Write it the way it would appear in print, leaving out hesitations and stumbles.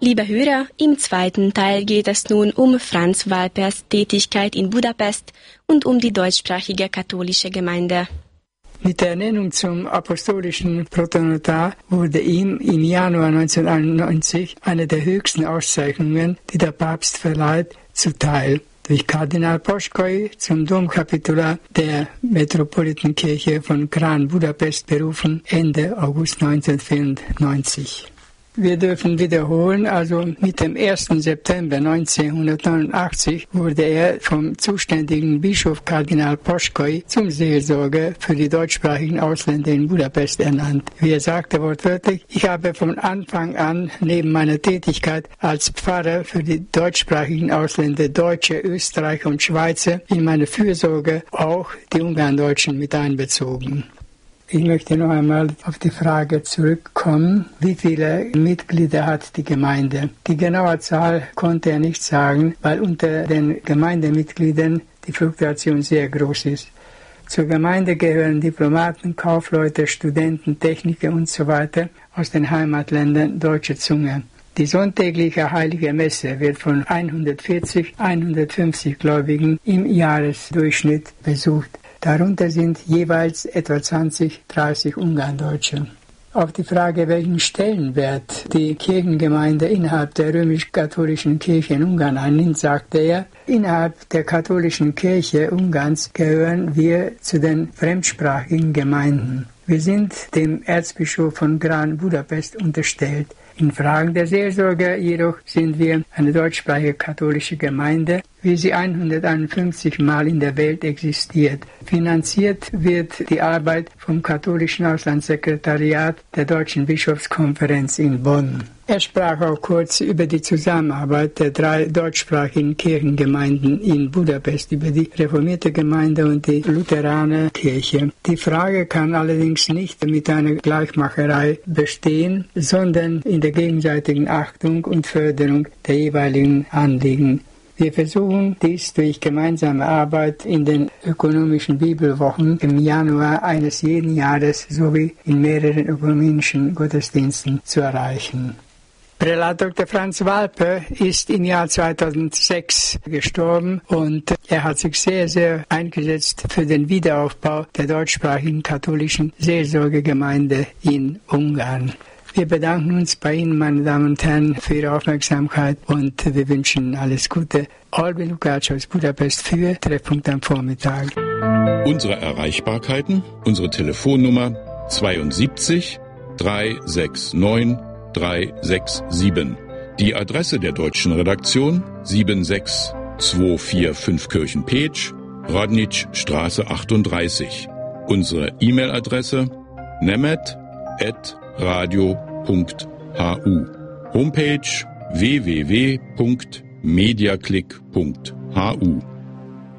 Liebe Hörer, im zweiten Teil geht es nun um Franz Walpers Tätigkeit in Budapest und um die deutschsprachige katholische Gemeinde. Mit der Ernennung zum apostolischen Protonotar wurde ihm im Januar 1991 eine der höchsten Auszeichnungen, die der Papst verleiht, zuteil. Durch Kardinal Poschkoi zum Domkapitular der Metropolitenkirche von Kran Budapest berufen, Ende August 1994. Wir dürfen wiederholen, also mit dem 1. September 1989 wurde er vom zuständigen Bischof Kardinal Poschkoi zum Seelsorger für die deutschsprachigen Ausländer in Budapest ernannt. Wie er sagte wortwörtlich, ich habe von Anfang an neben meiner Tätigkeit als Pfarrer für die deutschsprachigen Ausländer Deutsche, Österreicher und Schweizer in meine Fürsorge auch die Ungarndeutschen mit einbezogen. Ich möchte noch einmal auf die Frage zurückkommen, wie viele Mitglieder hat die Gemeinde? Die genaue Zahl konnte er nicht sagen, weil unter den Gemeindemitgliedern die Fluktuation sehr groß ist. Zur Gemeinde gehören Diplomaten, Kaufleute, Studenten, Techniker usw. aus den Heimatländern deutscher Zunge. Die sonntägliche Heilige Messe wird von 140-150 Gläubigen im Jahresdurchschnitt besucht. Darunter sind jeweils etwa 20-30 Ungarndeutsche. Auf die Frage, welchen Stellenwert die Kirchengemeinde innerhalb der römisch-katholischen Kirche in Ungarn einnimmt, sagte er, innerhalb der katholischen Kirche Ungarns gehören wir zu den fremdsprachigen Gemeinden. Wir sind dem Erzbischof von Kran Budapest unterstellt. In Fragen der Seelsorge jedoch sind wir eine deutschsprachige katholische Gemeinde, wie sie 151 Mal in der Welt existiert. Finanziert wird die Arbeit vom katholischen Auslandssekretariat der Deutschen Bischofskonferenz in Bonn. Er sprach auch kurz über die Zusammenarbeit der 3 deutschsprachigen Kirchengemeinden in Budapest, über die reformierte Gemeinde und die Lutheranerkirche. Die Frage kann allerdings nicht mit einer Gleichmacherei bestehen, sondern in der gegenseitigen Achtung und Förderung der jeweiligen Anliegen. Wir versuchen dies durch gemeinsame Arbeit in den ökumenischen Bibelwochen im Januar eines jeden Jahres sowie in mehreren ökumenischen Gottesdiensten zu erreichen. Prälat Dr. Franz Walper ist im Jahr 2006 gestorben und er hat sich sehr, sehr eingesetzt für den Wiederaufbau der deutschsprachigen katholischen Seelsorgegemeinde in Ungarn. Wir bedanken uns bei Ihnen, meine Damen und Herren, für Ihre Aufmerksamkeit und wir wünschen alles Gute. Albin Lukács aus Budapest für Treffpunkt am Vormittag. Unsere Erreichbarkeiten, unsere Telefonnummer 72 369 367. Die Adresse der deutschen Redaktion 76245 Kirchenpeetsch, Radničstraße 38. Unsere E-Mail-Adresse nemet@radio.hu. Homepage www.mediaclick.hu.